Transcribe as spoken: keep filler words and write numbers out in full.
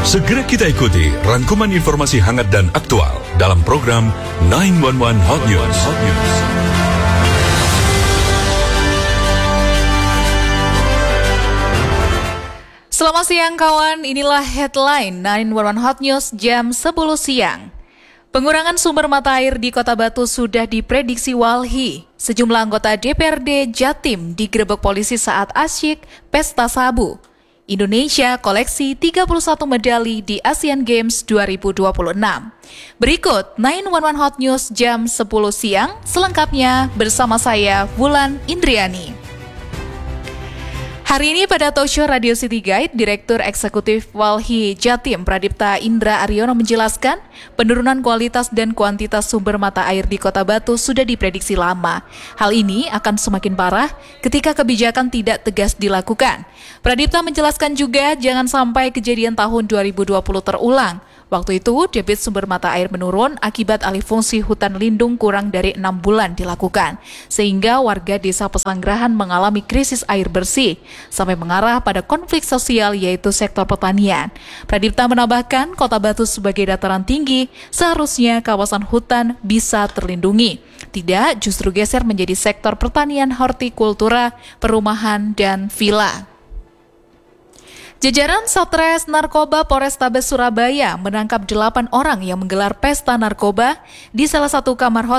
Segera kita ikuti rangkuman informasi hangat dan aktual dalam program sembilan satu satu Hot News. Hot News. Selamat siang kawan, inilah headline sembilan satu satu Hot News jam sepuluh siang. Pengurangan sumber mata air di Kota Batu sudah diprediksi Walhi. Sejumlah anggota D P R D Jatim digerebek polisi saat asyik pesta sabu. Indonesia koleksi tiga puluh satu medali di Asian Games dua ribu dua puluh enam. Berikut sembilan satu satu Hot News jam sepuluh siang, selengkapnya bersama saya Wulan Indriani. Hari ini pada talk show Radio City Guide, Direktur Eksekutif Walhi Jatim Pradipta Indra Aryono menjelaskan penurunan kualitas dan kuantitas sumber mata air di Kota Batu sudah diprediksi lama. Hal ini akan semakin parah ketika kebijakan tidak tegas dilakukan. Pradipta menjelaskan juga jangan sampai kejadian tahun dua ribu dua puluh terulang. Waktu itu, debit sumber mata air menurun akibat alih fungsi hutan lindung kurang dari enam bulan dilakukan, sehingga warga desa Pesanggerahan mengalami krisis air bersih, sampai mengarah pada konflik sosial yaitu sektor pertanian. Pradipta menambahkan, Kota Batu sebagai dataran tinggi, seharusnya kawasan hutan bisa terlindungi. Tidak justru geser menjadi sektor pertanian, hortikultura, perumahan, dan villa. Jajaran Satres Narkoba Polrestabes Surabaya menangkap delapan orang yang menggelar pesta narkoba di salah satu kamar hotel